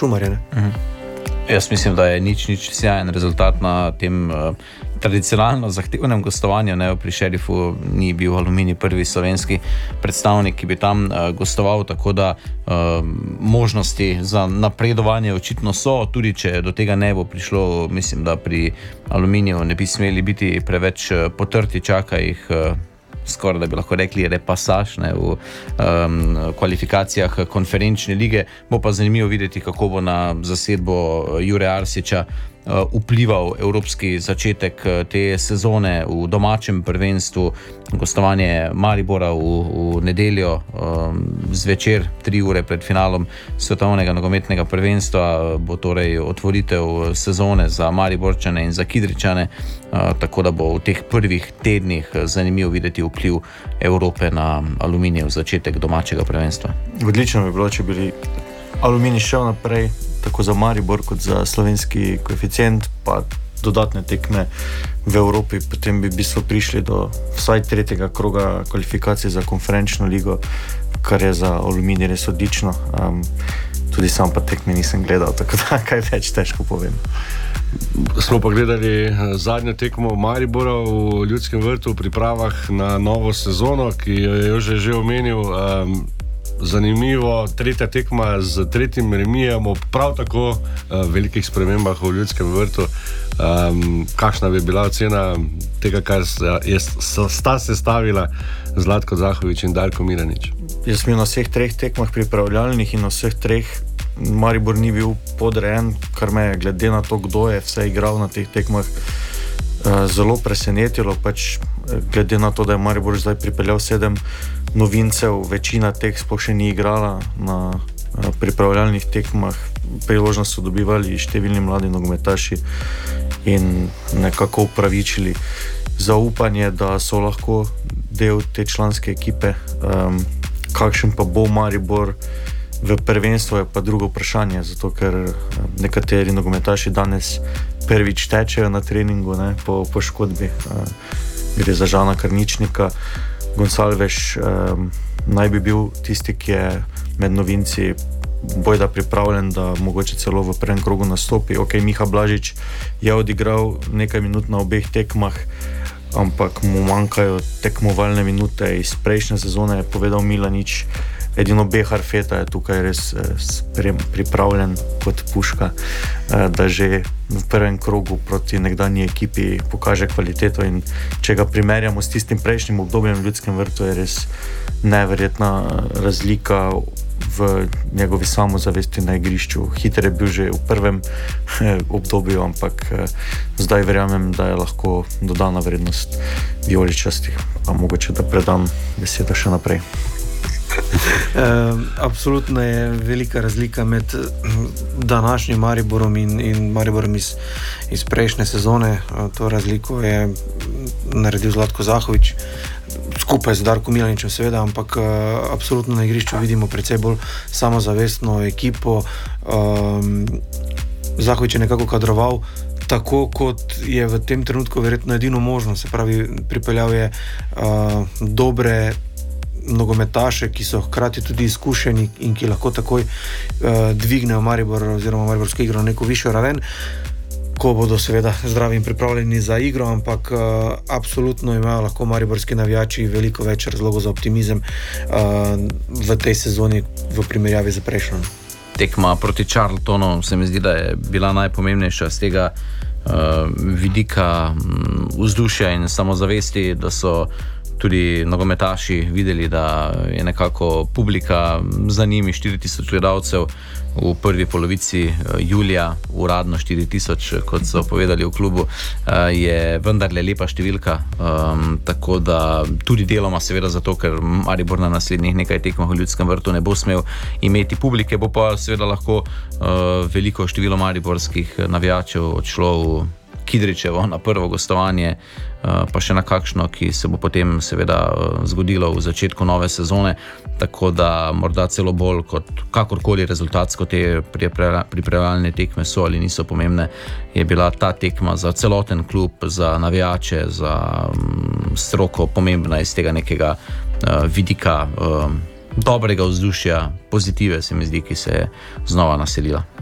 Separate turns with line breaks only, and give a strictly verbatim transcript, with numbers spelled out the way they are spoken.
Šumarja.
Mhm. Jaz mislim, da je nič, nič sjajen rezultat na tem uh, tradicionalno zahtevnem gostovanju. Ne? Pri Šerifu ni bil Aluminij prvi slovenski predstavnik, ki bi tam uh, gostoval, tako da uh, možnosti za napredovanje očitno so, tudi če do tega ne bo prišlo. Mislim, da pri Aluminiju ne bi smeli biti preveč uh, potrti, čaka jih uh, skoraj, da bi lahko rekli, repasaž ne, v um, kvalifikacijah konferenčne lige. Bo pa zanimivo videti, kako bo na zasedbo Jure Arsiča uh, vplival evropski začetek te sezone v domačem prvenstvu. Gostovanje Maribora v, v nedeljo um, zvečer, tri ure pred finalom svetovnega nogometnega prvenstva, bo torej otvoritev sezone za Mariborčane in za Kidričane, uh, tako da bo v teh prvih tednih zanimivo videti vpliv Evrope na Aluminijev začetek domačega prvenstva.
Odlično bi bilo, če bi Aluminij šel naprej, tako za Maribor kot za slovenski koeficient, pa dodatne tekme v Evropi, potem bi v bistvu prišli do vsaj tretjega kroga kvalifikacije za konferenčno ligo, kar je za Aluminij res odlično. Um, tudi sam pa tekme nisem gledal, tako da kaj več težko povem.
Smo pa gledali zadnjo tekmo Maribora v Ljudskem vrtu v pripravah na novo sezono, ki jo je Jože že omenil. Um, Zanimivo, tretja tekma z tretjim remijem ob prav tako uh, velikih spremembah v Ljudskem vrtu. Um, kakšna bi bila ocena tega, kar je sta sestavila Zlatko Zahovič in Darko Miranič?
Jaz mi na vseh treh tekmah pripravljalnih in na vseh treh Maribor ni bil podrejen, kar me je glede na to, kdo je vse igral na teh tekmah, uh, zelo presenetilo. Pač glede na to, da je Maribor zdaj pripeljal sedem novincev, večina teh sploh še ni igrala na uh, pripravljalnih tekmah. Priložnost so dobivali številni mladi nogometaši in nekako upravičili zaupanje, da so lahko del te članske ekipe. Um, kakšen pa bo Maribor v prvenstvu, je pa drugo vprašanje, zato ker nekateri nogometaši danes prvič tečejo na treningu, ne, po poškodbi. Uh, gre za Žana Karničnika. Gonsalves um, naj bi bil tisti, ki je med novinci bojda pripravljen, da mogoče celo v prvem krogu nastopi. Ok, Miha Blažič je odigral nekaj minut na obeh tekmah, ampak mu manjkajo tekmovalne minute iz prejšnje sezone, je povedal Milanič. Edino Behar Feta je tukaj res eh, pripravljen kot puška, eh, da že v prvem krogu proti nekdanji ekipi pokaže kvaliteto, in če ga primerjamo s tistim prejšnjim obdobjem v Ljudskem vrtu, je res neverjetna razlika v njegovi samozavesti na igrišču. Hiter je bil že v prvem eh, obdobju, ampak eh, zdaj verjamem, da je lahko dodana vrednost vijoličastih. Pa mogoče, da predam besedo še naprej.
Uh, absolutno je velika razlika med današnjim Mariborom in, in Mariborom iz, iz prejšnje sezone. Uh, to razliko je naredil Zlatko Zahovič skupaj z Darko Milaničem, seveda, ampak uh, absolutno na igrišču vidimo precej bolj samozavestno ekipo. Um, Zahovič je nekako kadroval tako, kot je v tem trenutku verjetno edino možno. Se pravi, pripeljal je uh, dobre nogometaše, ki so hkrati tudi izkušeni in ki lahko takoj uh, dvignejo Maribor oziroma mariborsko igro na neko višjo raven, ko bodo seveda zdravi in pripravljeni za igro, ampak uh, absolutno imajo lahko mariborski navijači veliko več razlogov za optimizem uh, v tej sezoni v primerjavi z prejšnjo.
Tekma proti Charltonu se mi zdi, da je bila najpomembnejša z tega uh, vidika um, vzdušja in samozavesti, da so tudi nogometaši videli, da je nekako publika za njimi, štiri tisoč gledalcev v prvi polovici julija, uradno štiri tisoč, kot so povedali v klubu, je vendarle lepa številka, um, tako da tudi deloma seveda zato, ker Maribor na naslednjih nekaj tekmah v Ljudskem vrtu ne bo smel imeti publike, bo pa seveda lahko uh, veliko število mariborskih navijačev odšlo v Kidričevo na prvo gostovanje, pa še na kakšno, ki se bo potem seveda zgodilo v začetku nove sezone, tako da morda celo bolj kot kakorkoli rezultatsko te pripravljalne tekme so ali niso pomembne, je bila ta tekma za celoten klub, za navijače, za stroko pomembna iz tega nekega vidika dobrega vzdušja, pozitive se mi zdi, ki se je znova naselila.